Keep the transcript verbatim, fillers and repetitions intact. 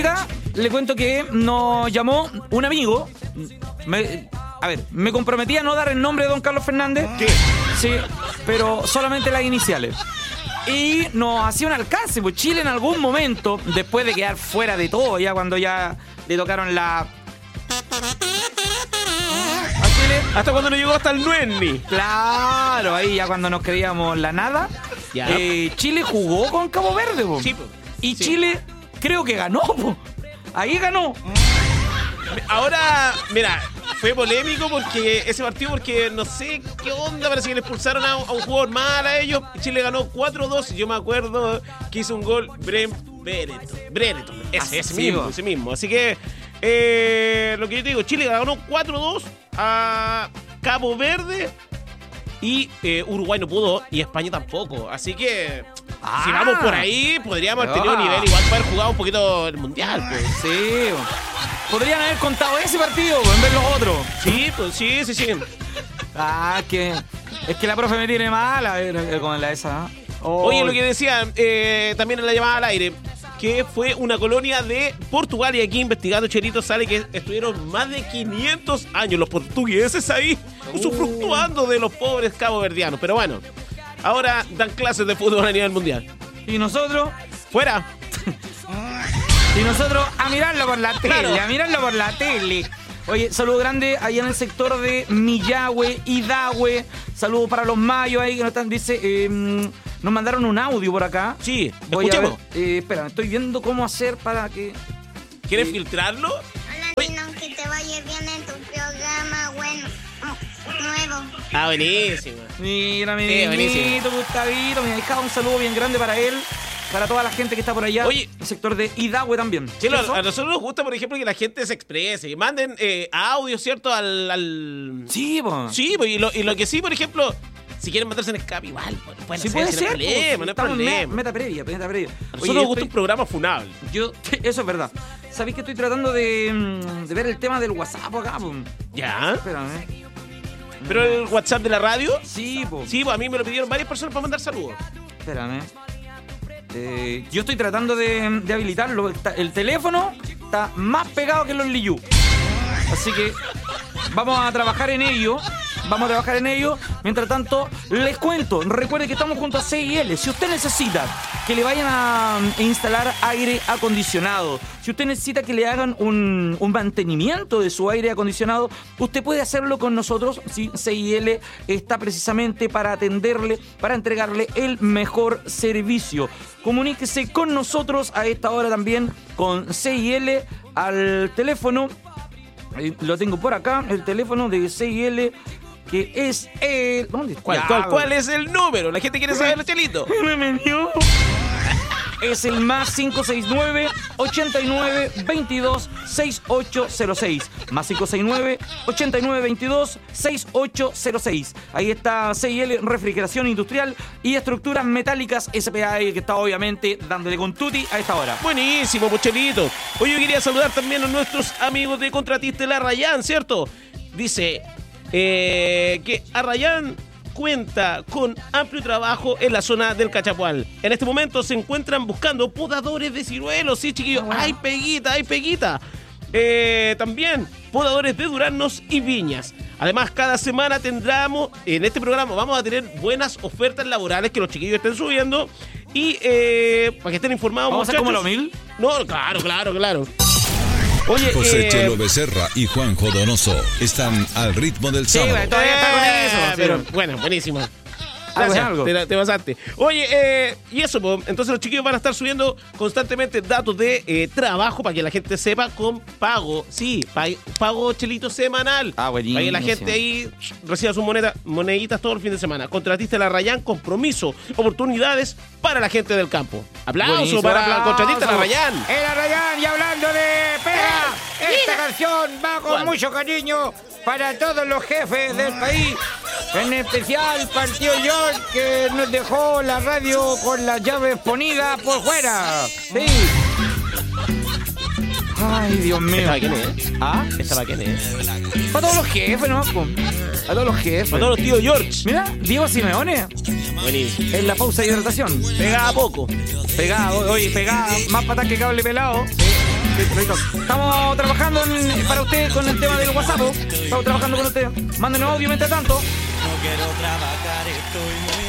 Le cuento que nos llamó un amigo. Me, a ver, me comprometí a no dar el nombre de don Carlos Fernández. ¿Qué? Sí, pero solamente las iniciales. Y nos hacía un alcance, pues Chile en algún momento, después de quedar fuera de todo, ya cuando ya le tocaron la... a Chile. Hasta cuando no llegó hasta el Nuenni. Claro, ahí ya cuando nos creíamos la nada. Ya. Eh, Chile jugó con Cabo Verde, po. Sí, po. Y Sí. Chile creo que ganó, po. Ahí ganó. Ahora, mira, fue polémico porque ese partido, porque no sé qué onda, parece que le expulsaron a, a un jugador mal a ellos. Chile ganó cuatro dos. Yo me acuerdo que hizo un gol Bren Brereton. Brereton. Ese, ese Sí, mismo, po. ese mismo. Así que, eh, lo que yo te digo, Chile ganó cuatro dos a Cabo Verde. Y eh, Uruguay no pudo y España tampoco. Así que, Ah. si vamos por ahí, podríamos haber tenido Ah. nivel igual para haber jugado un poquito el Mundial, pues. Sí, po. Podrían haber contado ese partido, po, en vez de los otros. Sí, pues sí, sí, sí. Ah, que es que la profe me tiene mal, a ver, eh, con la esa. Oh. Oye, lo que decían eh, también en la llamada al aire, que fue una colonia de Portugal, y aquí investigando, Cherito, sale que estuvieron más de quinientos años los portugueses ahí, Uh. usufructuando de los pobres caboverdianos. Pero bueno, ahora dan clases de fútbol a nivel mundial. Y nosotros, ¡Fuera! y nosotros a mirarlo por la tele, Claro. a mirarlo por la tele. Oye, saludo grande allá en el sector de Millahue, Idahue. Saludo para los mayos ahí que nos están, dice, eh, nos mandaron un audio por acá. Sí, Voy a ver, escuchemos. eh, espera, estoy viendo cómo hacer para que... ¿Quieres Sí. filtrarlo? Hola, Tino, que te vaya bien en tu programa, bueno, nuevo. Ah, buenísimo. Mira, mi Sí, buenísimo. niñito, Gustavito, mi hija, un saludo bien grande para él, para toda la gente que está por allá. Oye. el sector de Idahue también. Chelo, ¿Eso? a a nosotros nos gusta, por ejemplo, que la gente se exprese, y manden eh, audio, ¿cierto? Al... al... Sí, po. Sí, pues, y lo, y lo que sí, por ejemplo, si quieren mandarse en escape, igual, pues, pueden Sí hacer, puede si ser, no hay po, problema, si no hay estamos en problema. me- Meta previa, meta previa. A Oye, nosotros nos gusta estoy- un programa funable. Yo, eso es verdad. ¿Sabéis que estoy tratando de, mm, de ver el tema del WhatsApp acá, po? ¿Ya? Espérame. ¿Pero el WhatsApp de la radio? Sí, po. Sí, pues a mí me lo pidieron varias personas para mandar saludos. Espérame. Eh, yo estoy tratando de, de habilitarlo. Está- el teléfono está más pegado que los Liyu. Así que vamos a trabajar en ello. Vamos a trabajar en ello. Mientras tanto, les cuento. Recuerden que estamos junto a C I L. Si usted necesita que le vayan a instalar aire acondicionado, si usted necesita que le hagan un, un mantenimiento de su aire acondicionado, usted puede hacerlo con nosotros. Sí, C I L está precisamente para atenderle, para entregarle el mejor servicio. Comuníquese con nosotros a esta hora también con C I L al teléfono. Eh, Lo tengo por acá, el teléfono de C I L, que es el... ¿Dónde está? ¿Cuál, cuál, cuál es el número? La gente quiere saberlo, Chelito. Me metió. Es el más cinco seis nueve, ochenta y nueve, veintidós, sesenta y ocho cero seis. Más cinco seis nueve, ochenta y nueve, veintidós, sesenta y ocho cero seis. Ahí está C I L, Refrigeración Industrial y Estructuras Metálicas S P A, que está obviamente dándole con tutti a esta hora. Buenísimo, Pochelito. Hoy yo quería saludar también a nuestros amigos de Contratista La Arrayán, ¿cierto? Dice eh, que Arrayán cuenta con amplio trabajo en la zona del Cachapual. En este momento se encuentran buscando podadores de ciruelos. Sí, chiquillos, Ah, bueno. hay peguita, hay peguita. Eh, también podadores de duraznos y viñas. Además, cada semana tendremos, en este programa vamos a tener buenas ofertas laborales que los chiquillos estén subiendo. Y eh, para que estén informados, ¿Vamos a hacer como muchachos. lo mil? No, claro, claro, claro. Oye, José eh, Chelo Becerra y Juanjo Donoso están al ritmo del Sí, sábado. bueno, todavía está con eso. eh, Sí. pero bueno, buenísimo. Algo es Gracias, algo. te, te pasaste. Oye, eh, y eso, po, entonces los chiquillos van a estar subiendo constantemente datos de eh, trabajo para que la gente sepa con pago. Sí, pa- pago Chelito semanal. Ah, buenísimo. Para que la gente ahí reciba sus moneda, moneditas todo el fin de semana. Contratista La Arrayán, compromiso, oportunidades para la gente del campo. Aplauso Buenísimo, para el aplauso. contratista La Arrayán. El Arrayán, y hablando de pega, esta canción va con ¿Cuál? mucho cariño para todos los jefes del país, en especial para el tío George, que nos dejó la radio con las llaves ponidas por fuera. Sí. Ay, Dios mío. ¿Esta para quién es? ¿Ah? ¿Esta para quién es? Para todos los jefes, ¿no? A todos los jefes. Para todos los tíos George. Mira, Diego Simeone, Buenísimo. en la pausa de hidratación. Pegaba poco. Pegado, oye, pegada, más patas que cable pelado. Estamos trabajando en- para usted con el tema del WhatsApp. Estamos trabajando con usted. Mándenos audio mientras tanto. No quiero trabajar, estoy muy